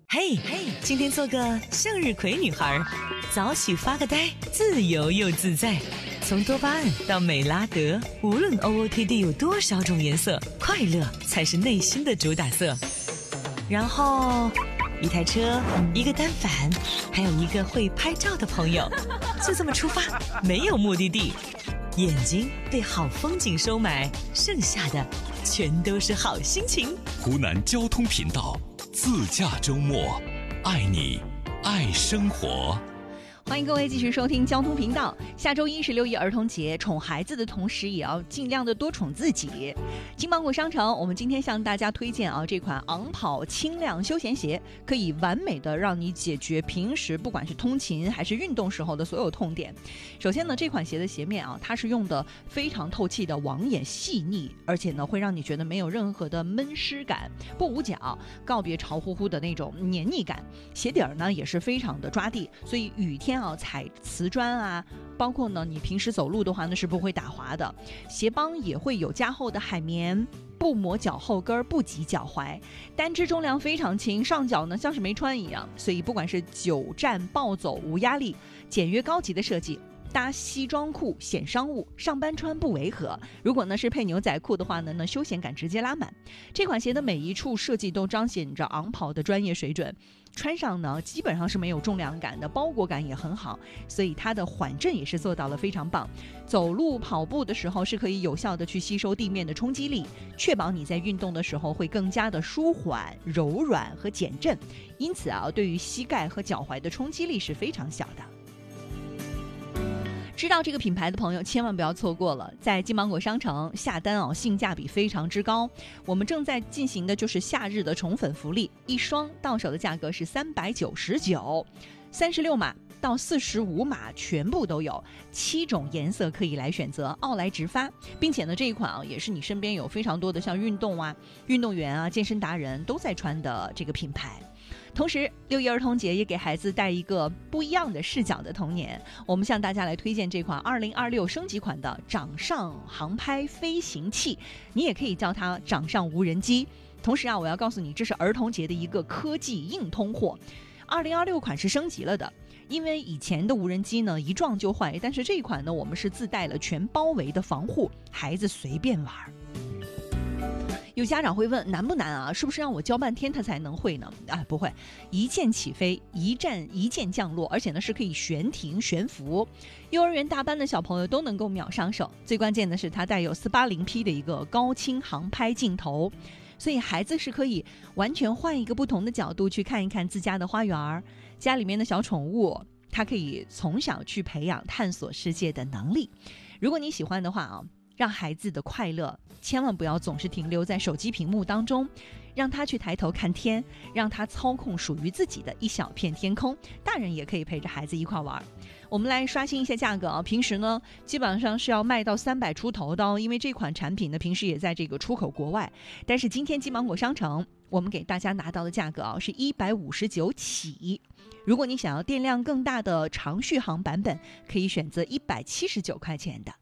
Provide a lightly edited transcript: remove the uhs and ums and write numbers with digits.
嘿，今天做个向日葵女孩，早起发个呆，自由又自在。从多巴胺到美拉德，无论 OOTD 有多少种颜色，快乐才是内心的主打色。然后，一台车，一个单反，还有一个会拍照的朋友，就这么出发，没有目的地。眼睛被好风景收买，剩下的全都是好心情。 湖南交通频道自驾周末，爱你爱生活。 欢迎各位继续收听交通频道。下周一是6一儿童节，宠孩子的同时也要尽量的多宠自己。金芒果商城，我们今天向大家推荐这款昂跑轻量休闲鞋，可以完美的让你解决平时不管是通勤还是运动时候的所有痛点。首先呢，这款鞋的鞋面它是用的非常透气的网眼细腻，而且呢会让你觉得没有任何的闷湿感，不捂脚，告别潮乎乎的那种黏腻感。鞋底呢也是非常的抓地，所以雨天踩瓷砖包括呢你平时走路的话呢是不会打滑的。鞋帮也会有加厚的海绵，不磨脚后跟，不挤脚踝，单只重量非常轻，上脚呢像是没穿一样，所以不管是久站暴走无压力，简约高级的设计，搭西装裤显商务，上班穿不违和。如果呢是配牛仔裤的话呢，那休闲感直接拉满。这款鞋的每一处设计都彰显着昂跑的专业水准，穿上呢基本上是没有重量感的，包裹感也很好，所以它的缓震也是做到了非常棒。走路跑步的时候是可以有效的去吸收地面的冲击力，确保你在运动的时候会更加的舒缓、柔软和减震，因此对于膝盖和脚踝的冲击力是非常小的。知道这个品牌的朋友千万不要错过了，在金芒果商城下单性价比非常之高。我们正在进行的就是夏日的宠粉福利，一双到手的价格是399， 36码到45码全部都有，7种颜色可以来选择，奥莱直发。并且呢这一款也是你身边有非常多的像运动员健身达人都在穿的这个品牌。同时6一儿童节也给孩子带一个不一样的视角的童年，我们向大家来推荐这款2026升级款的掌上航拍飞行器，你也可以叫它掌上无人机。同时我要告诉你，这是儿童节的一个科技硬通货。2026款是升级了的，因为以前的无人机呢一撞就坏，但是这一款呢我们是自带了全包围的防护，孩子随便玩。有家长会问，难不难是不是让我教半天他才能会呢？不会，一键起飞，一键降落，而且呢是可以悬停悬浮，幼儿园大班的小朋友都能够秒上手。最关键的是它带有480P 的一个高清航拍镜头，所以孩子是可以完全换一个不同的角度去看一看自家的花园，家里面的小宠物，它可以从小去培养探索世界的能力。如果你喜欢的话让孩子的快乐千万不要总是停留在手机屏幕当中，让他去抬头看天，让他操控属于自己的一小片天空。大人也可以陪着孩子一块玩。我们来刷新一下价格平时呢基本上是要卖到300出头的因为这款产品呢平时也在这个出口国外，但是今天金芒果商城我们给大家拿到的价格是159起。如果你想要电量更大的长续航版本，可以选择179块钱的。